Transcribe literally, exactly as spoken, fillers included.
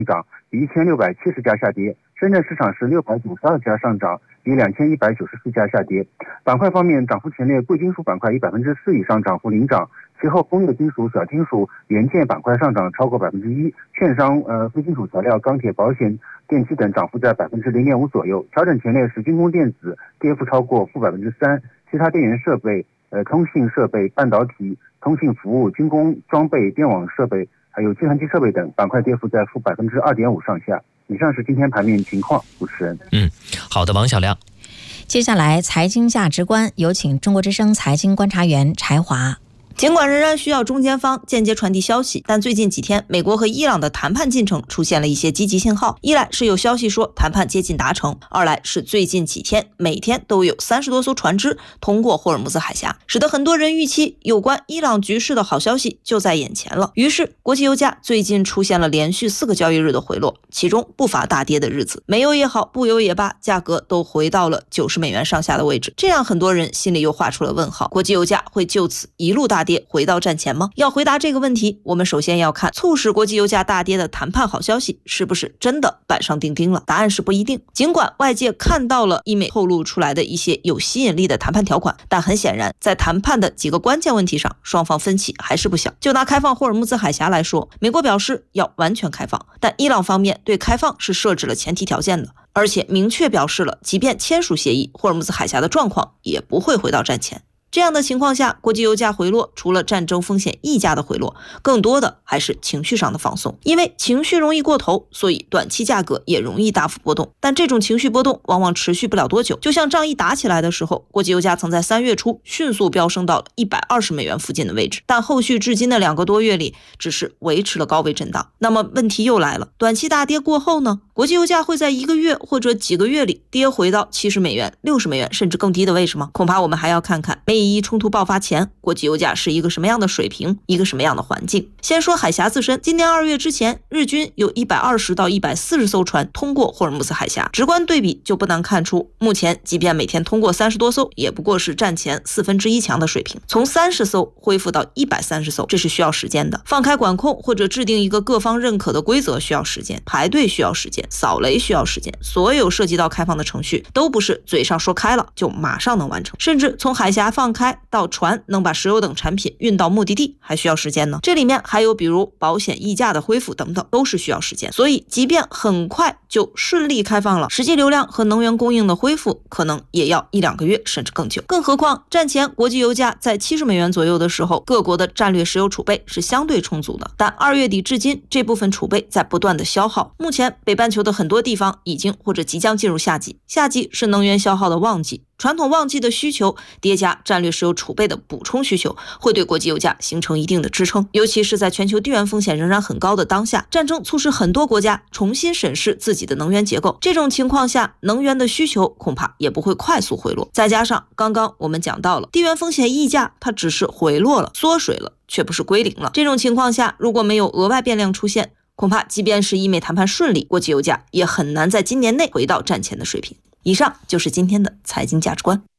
涨，比一千六百七十家下跌。深圳市场是六百九十二家上涨，比两千一百九十四家下跌。板块方面，涨幅前列贵金属板块以百分之四以上涨幅领涨，其后工业金属、小金属、元件板块上涨超过百分之一，券商、呃非金属材料、钢铁、保险、电气等涨幅在百分之零点五左右。调整前列是军工电子，跌幅超过负百分之三，其他电源设备、呃通信设备、半导体、通信服务、军工装备、电网设备，还有计算机设备等板块跌幅在负百分之二点五上下。以上是今天盘面情况，主持人。 嗯，好的，王小亮。 接下来财经价值观，有请中国之声财经观察员柴华。 尽管仍然需要中间方间接传递消息，但最近几天美国和伊朗的谈判进程出现了一些积极信号。一来是有消息说谈判接近达成，二来是最近几天每天都有三十多艘船只通过霍尔木兹海峡，使得很多人预期有关伊朗局势的好消息就在眼前了。于是国际油价最近出现了连续四个交易日的回落，其中不乏大跌的日子，煤油也好，布油也罢，价格都回到了九十美元上下的位置，这让很多人心里又画出了问号，国际油价会就此一路大跌回到战前吗？要回答这个问题，我们首先要看促使国际油价大跌的谈判好消息是不是真的板上钉钉了。答案是不一定。尽管外界看到了伊美透露出来的一些有吸引力的谈判条款，但很显然在谈判的几个关键问题上，双方分歧还是不小。就拿开放霍尔木兹海峡来说，美国表示要完全开放，但伊朗方面对开放是设置了前提条件的，而且明确表示了即便签署协议，霍尔木兹海峡的状况也不会回到战前。这样的情况下，国际油价回落，除了战争风险溢价的回落，更多的还是情绪上的放松。因为情绪容易过头，所以短期价格也容易大幅波动。但这种情绪波动往往持续不了多久。就像仗一打起来的时候，国际油价曾在三月初迅速飙升到了一百二十美元附近的位置，但后续至今的两个多月里，只是维持了高位震荡。那么问题又来了，短期大跌过后呢？国际油价会在一个月或者几个月里跌回到七十美元、六十美元甚至更低的位置吗？恐怕我们还要看看美以伊冲突爆发前，国际油价是一个什么样的水平，一个什么样的环境。先说海峡自身，今年二月之前，日均有一百二十到一百四十艘船通过霍尔木兹海峡，直观对比就不难看出，目前即便每天通过三十多艘，也不过是战前四分之一强的水平。从三十艘恢复到一百三十艘，这是需要时间的。放开管控或者制定一个各方认可的规则需要时间，排队需要时间，扫雷需要时间，所有涉及到开放的程序都不是嘴上说开了就马上能完成，甚至从海峡放开到船能把石油等产品运到目的地还需要时间呢。这里面还有比如保险溢价的恢复等等，都是需要时间。所以即便很快就顺利开放了，实际流量和能源供应的恢复可能也要一两个月甚至更久。更何况战前国际油价在七十美元左右的时候，各国的战略石油储备是相对充足的，但二月底至今这部分储备在不断的消耗。目前北半球的很多地方已经或者即将进入夏季，夏季是能源消耗的旺季，传统旺季的需求叠加战略石油储备的补充需求，会对国际油价形成一定的支撑。尤其是在全球地缘风险仍然很高的当下，战争促使很多国家重新审视自己的能源结构，这种情况下能源的需求恐怕也不会快速回落。再加上刚刚我们讲到了地缘风险溢价，它只是回落了，缩水了，却不是归零了。这种情况下，如果没有额外变量出现，恐怕即便是伊美谈判顺利，国际油价也很难在今年内回到战前的水平。以上就是今天的财经价值观。